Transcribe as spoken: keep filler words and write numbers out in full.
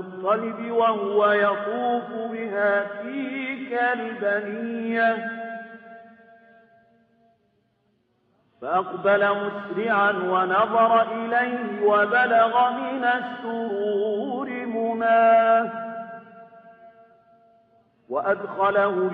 المطلب وهو يطوف بها في كالبنية، فأقبل مسرعا ونظر إليه وبلغ من السرور مناه، وأدخله